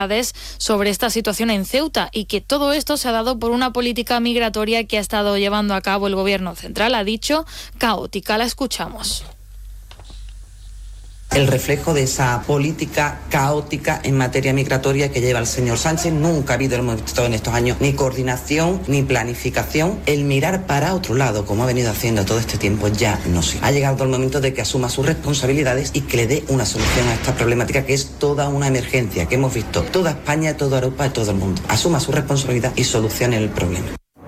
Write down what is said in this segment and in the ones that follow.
sobre esta situación en Ceuta y que todo esto se ha dado por una política migratoria que ha estado llevando a cabo el gobierno central. Ha dicho caótica. La escuchamos. El reflejo de esa política caótica en materia migratoria que lleva el señor Sánchez. Nunca ha habido, lo hemos visto en estos años, ni coordinación, ni planificación. El mirar para otro lado, como ha venido haciendo todo este tiempo, ya no sirve. Ha llegado el momento de que asuma sus responsabilidades y que le dé una solución a esta problemática, que es toda una emergencia que hemos visto toda España, toda Europa y todo el mundo. Asuma su responsabilidad y solucione el problema.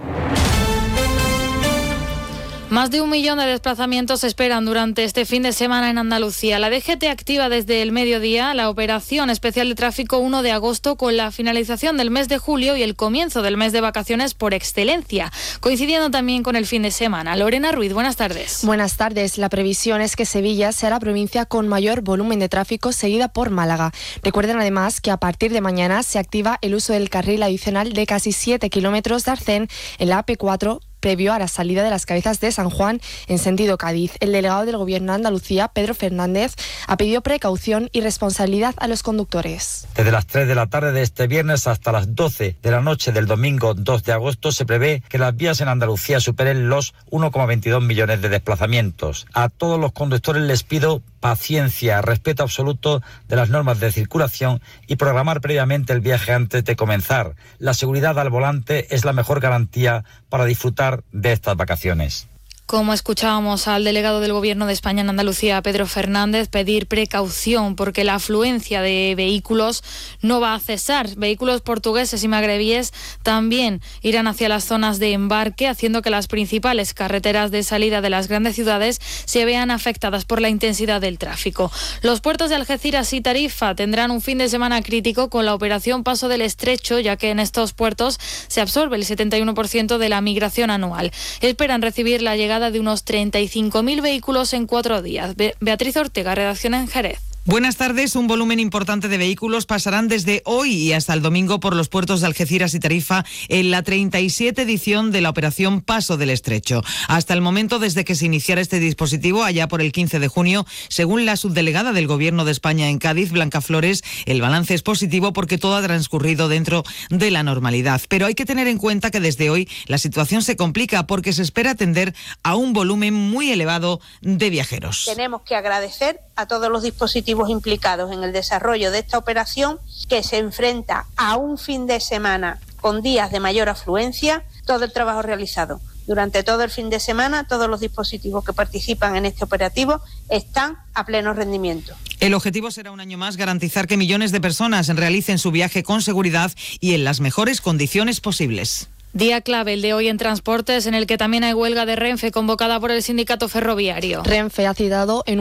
Más de 1 millón de desplazamientos se esperan durante este fin de semana en Andalucía. La DGT activa desde el mediodía la operación especial de tráfico 1 de agosto con la finalización del mes de julio y el comienzo del mes de vacaciones por excelencia, coincidiendo también con el fin de semana. Lorena Ruiz, buenas tardes. Buenas tardes. La previsión es que Sevilla sea la provincia con mayor volumen de tráfico, seguida por Málaga. Recuerden además que a partir de mañana se activa el uso del carril adicional de casi 7 kilómetros de arcén en la AP4, previo a la salida de las Cabezas de San Juan en sentido Cádiz. El delegado del Gobierno de Andalucía, Pedro Fernández, ha pedido precaución y responsabilidad a los conductores. Desde las 3 de la tarde de este viernes hasta las 12 de la noche del domingo 2 de agosto se prevé que las vías en Andalucía superen los 1,22 millones de desplazamientos. A todos los conductores les pido paciencia, respeto absoluto de las normas de circulación y programar previamente el viaje antes de comenzar. La seguridad al volante es la mejor garantía para disfrutar de estas vacaciones. Como escuchábamos al delegado del Gobierno de España en Andalucía, Pedro Fernández, pedir precaución porque la afluencia de vehículos no va a cesar. Vehículos portugueses y magrebíes también irán hacia las zonas de embarque, haciendo que las principales carreteras de salida de las grandes ciudades se vean afectadas por la intensidad del tráfico. Los puertos de Algeciras y Tarifa tendrán un fin de semana crítico con la operación Paso del Estrecho, ya que en estos puertos se absorbe el 71% de la migración anual. Esperan recibir la llegada de unos 35.000 vehículos en 4 días. Beatriz Ortega, redacción en Jerez. Buenas tardes. Un volumen importante de vehículos pasarán desde hoy y hasta el domingo por los puertos de Algeciras y Tarifa en la 37 edición de la operación Paso del Estrecho. Hasta el momento, desde que se iniciara este dispositivo, allá por el 15 de junio, según la subdelegada del Gobierno de España en Cádiz, Blanca Flores, el balance es positivo porque todo ha transcurrido dentro de la normalidad. Pero hay que tener en cuenta que desde hoy la situación se complica porque se espera atender a un volumen muy elevado de viajeros. Tenemos que agradecer a todos los dispositivos implicados en el desarrollo de esta operación, que se enfrenta a un fin de semana con días de mayor afluencia, todo el trabajo realizado. Durante todo el fin de semana, todos los dispositivos que participan en este operativo están a pleno rendimiento. El objetivo será un año más garantizar que millones de personas realicen su viaje con seguridad y en las mejores condiciones posibles. Día clave el de hoy en transportes, en el que también hay huelga de Renfe convocada por el sindicato ferroviario. Renfe ha citado en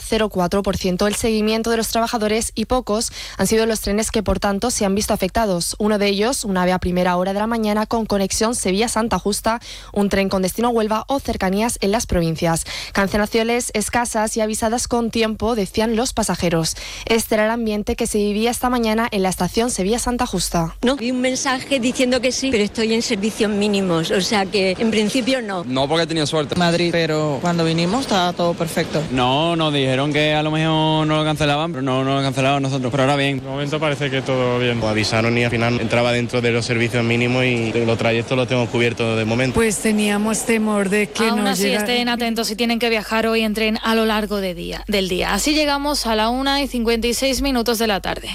1,04% el seguimiento de los trabajadores y pocos han sido los trenes que por tanto se han visto afectados. Uno de ellos, un AVE a primera hora de la mañana con conexión Sevilla-Santa Justa, un tren con destino a Huelva o cercanías en las provincias. Cancelaciones escasas y avisadas con tiempo, decían los pasajeros. Este era el ambiente que se vivía esta mañana en la estación Sevilla-Santa Justa. No, vi un mensaje diciendo que sí, pero estoy en servicios mínimos, o sea que en principio no. No, porque he tenido suerte. Madrid, pero cuando vinimos estaba todo perfecto. No, nos dijeron que a lo mejor no lo cancelaban, pero no lo cancelaban nosotros, pero ahora bien. De momento parece que todo bien. Lo avisaron y al final entraba dentro de los servicios mínimos y los trayectos los tengo cubiertos de momento. Pues teníamos temor de que aún no así llegara. Estén atentos si tienen que viajar hoy en tren a lo largo del día. Así llegamos a la 1:56 de la tarde.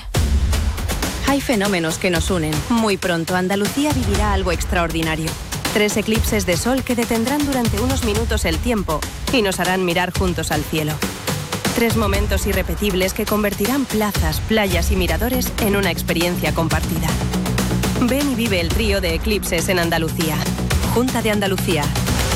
Hay fenómenos que nos unen. Muy pronto Andalucía vivirá algo extraordinario. 3 eclipses de sol que detendrán durante unos minutos el tiempo y nos harán mirar juntos al cielo. 3 momentos irrepetibles que convertirán plazas, playas y miradores en una experiencia compartida. Ven y vive el trío de eclipses en Andalucía. Junta de Andalucía.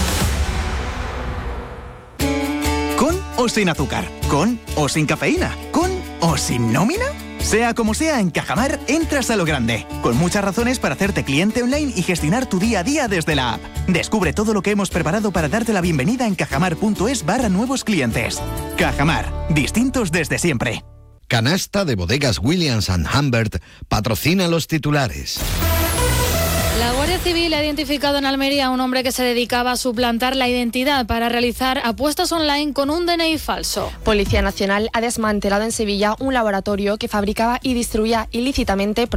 ¿Con o sin azúcar? ¿Con o sin cafeína? ¿Con o sin nómina? Sea como sea, en Cajamar entras a lo grande, con muchas razones para hacerte cliente online y gestionar tu día a día desde la app. Descubre todo lo que hemos preparado para darte la bienvenida en cajamar.es/nuevos clientes. Cajamar, distintos desde siempre. Canasta de Bodegas Williams & Humbert patrocina los titulares. La Guardia Guardia Civil ha identificado en Almería a un hombre que se dedicaba a suplantar la identidad para realizar apuestas online con un DNI falso. Policía Nacional ha desmantelado en Sevilla un laboratorio que fabricaba y distribuía ilícitamente